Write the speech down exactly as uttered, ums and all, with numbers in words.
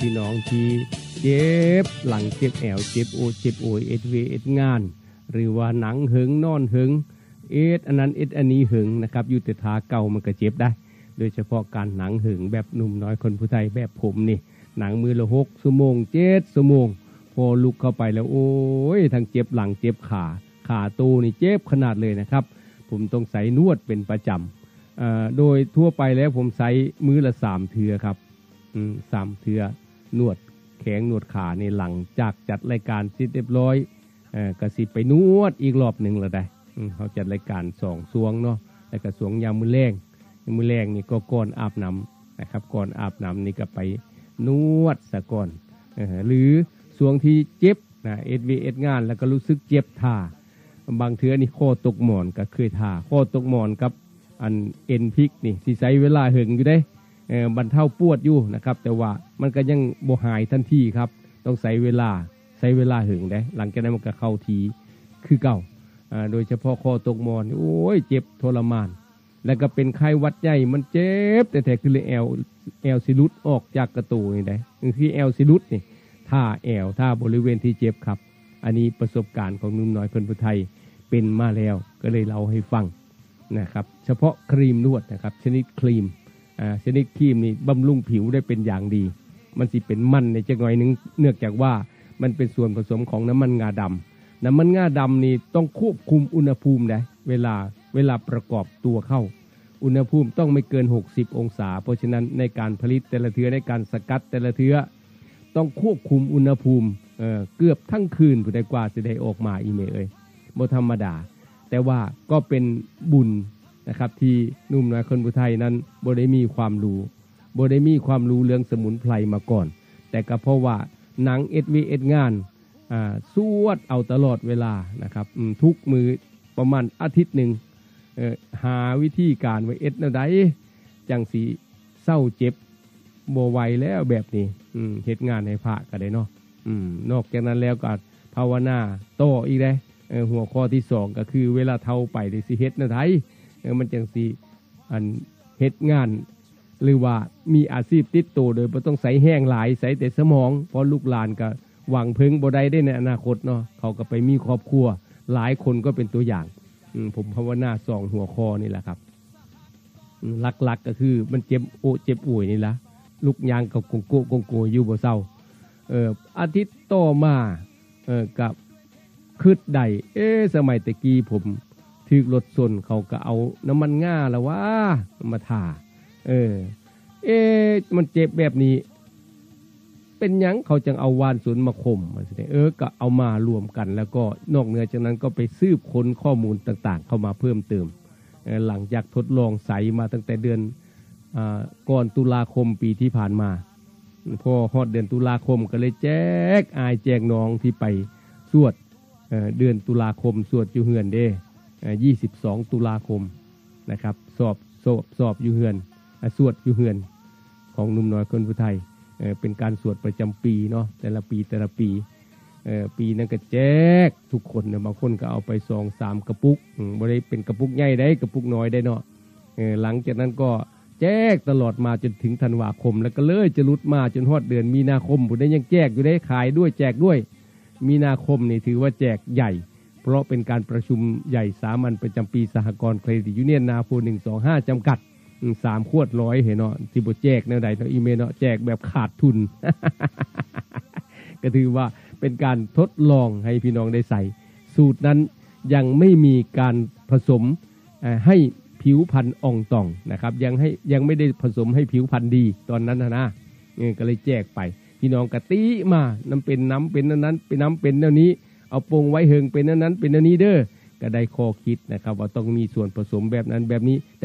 พี่น้องที่เจ็บหลังเจ็บแอวเจ็บโอเจ็บโอยเอ็ดเวเอ็ดงานหรือว่าหนังหึงนอนหึงเอ็ดอันนั้นเอ็ดอันนี้หึงนะครับอยู่แต่ทาเก่ามันก็เจ็บได้โดยเฉพาะการหนังหึงแบบหนุ่มน้อยคนผู้ไทยแบบผมนี่หนังมือละหกชั่วโมงเจ็ดชั่วโมงพอลุกเข้าไปแล้วโอ้ยทั้งเจ็บหลังเจ็บขาขาตูนี่เจ็บขนาดเลยนะครับผมต้องใส่นวดเป็นประจำโดยทั่วไปแล้วผมใส่มือละสามเทือครับสามเทือนวดแขงนวดขาในหลังจากจัดรายการเสร็จเรียบร้อยก็สิไปนวดอีกรอบหนึ่งแล้วได้เขาจัดรายการสองสวงเนาะแล้วก็สวงยามมือแรงมือแรงนี่ก็ก่อนอาบน้ำนะครับก่อนอาบน้ำนี่ก็ไปนวดซะก่อนหรือสวงที่เจ็บนะเอสวีเอสงานแล้วก็รู้สึกเจ็บท่าบางเทื่อนี่ข้อตกหมอนก็เคยท่าข้อตกหมอนกับอันเอ็นพิกนี่สิใช้เวลาหึงอยู่ได้บรรเทาปวดอยู่นะครับแต่ว่ามันก็ยังบ่หายทันทีครับต้องใช้เวลาใช้เวลาหึงได้หลังจากนั้นมันก็เข้าทีคือเก่าโดยเฉพาะข้อตกหมอนโอ้ยเจ็บทรมานแล้วก็เป็นไข้หวัดใหญ่มันเจ็บแต่แท้คือเลยแอลแอลซิลุสออกจากกระตูนี่ได้คือแอลซิลุสนี่ท่าแอลท่าบริเวณที่เจ็บครับอันนี้ประสบการณ์ของหนุ่มน้อยคนผู้ไทยเป็นมาแล้วก็เลยเล่าให้ฟังนะครับเฉพาะครีมนวดนะครับชนิดครีมอ่าชนิดครีมนี่บำรุงผิวได้เป็นอย่างดีมันสิเป็นมันในจักหน่อยนึงเนื่องจากว่ามันเป็นส่วนผสมของน้ำมันงาดำน้ำมันงาดำนี่ต้องควบคุมอุณหภูมิได้เวลาเวลาประกอบตัวเข้าอุณหภูมิต้องไม่เกินหกสิบองศาเพราะฉะนั้นในการผลิตแต่ละเทือในการสกัดแต่ละเทือต้องควบคุมอุณหภูมิ เ, เกือบทั้งคืนผู้ใดกว่าจะได้ออกมาอีเมเอ้ยบ่ธรรมดาแต่ว่าก็เป็นบุญนะครับที่หนุ่มน้อยคนผู้ไทยนั้นบ่ได้มีความรู้บ่ได้มีความรู้เรื่องสมุนไพรมาก่อนแต่ก็เพราะว่าหนัง เอส วี เอส งานอ่าสวดเอาตลอดเวลานะครับทุกมือประมาณอาทิตย์หนึ่งหาวิธีการไว้เอ็ดแนวใดจังสีเศร้าเจ็บบ่ไหวแล้วแบบนี้เฮ็ดงานให้พระก็ได้เนาะนอกจากนั้นแล้วก็ภาวนาต่ออีกได้หัวข้อที่สองก็คือเวลาเท่าไปได้สิเฮ็ดแนวใดมันจังสีอันเฮ็ดงานหรือว่ามีอาชีพติดตัวโดยบ่ต้องใส่แห้งหลายใส่แต่สมองเพราะลูกหลานก็หวังพึ่งบ่ได้ได้ในอนาคตเนาะเขาก็ไปมีครอบครัวหลายคนก็เป็นตัวอย่างผมภาวนาสองหัวข้อนี่แหละครับหลักๆก็คือมันเจ็บโอเจ็บป่วยนี่ละลูกยางกับกงโกกงโกอยู่บ่เศร้าเอ่ออาทิตย์ต่อมาเอ่อกับคืดใดเอ๊ะสมัยตะกี้ผมถูกรถชนเขาก็เอาน้ำมันง่าแล้วว่ามาทาเออเอ๊ะมันเจ็บแบบนี้เป็นหยังเขาจึงเอาวานสวนมาข่มมาสิเออก็เอามารวมกันแล้วก็นอกเหนือจากนั้นก็ไปสืบค้นข้อมูลต่างๆเข้ามาเพิ่มเติมหลังจากทดลองใส่มาตั้งแต่เดือนอ่าก่อนตุลาคมปีที่ผ่านมาพอฮอดเดือนตุลาคมก็เลยแจกอายแจกน้องที่ไปสวด เ, เดือนตุลาคมสวดอยู่เฮือนเด้ยี่สิบสองตุลาคมนะครับสอบสอบสอบอยู่เฮือนสวดอยู่เฮือนของหนุ่มน้อยคนผู้ไทยเป็นการสวดประจำปีเนาะแต่ละปีแต่ละปีปีนั้นก็แจกทุกคนเนี่ยบางคนก็เอาไปสองสามกระปุกบ่ได้เป็นกระปุกใหญ่ได้กระปุกน้อยได้เนาะหลังจากนั้นก็แจกตลอดมาจนถึงธันวาคมแล้วก็เลยจะลุดมาจนฮอดเดือนมีนาคมผู้ใดยังแจกอยู่ได้ขายด้วยแจกด้วยมีนาคมนี่ถือว่าแจกใหญ่เพราะเป็นการประชุมใหญ่สามัญประจำปีสหกรณ์เครดิตยูเนียนนาโพหนึ่งสองห้าจำกัดสามขวดร้อยเห็นเนาะที่บ่แจกแนวใดเนาะอีเมลเนาะแจกแบบขาดทุน ก็ถือว่าเป็นการทดลองให้พี่น้องได้ใส่สูตรนั้นยังไม่มีการผสมให้ผิวพรรณอ่องต่องนะครับยังให้ยังไม่ได้ผสมให้ผิวพรรณดีตอนนั้นนะนะก็เลยแจกไปพี่น้องกะติมาน้ำเป็นน้ำเป็นนั้นเป็นน้ำเป็นแนวนี้เอาปงไว้เฮิงเป็นนั้นเป็นแนวนี้เด้อก็ได้ข้อคิดนะครับว่าต้องมีส่วนผสมแบบนั้นแบบนี้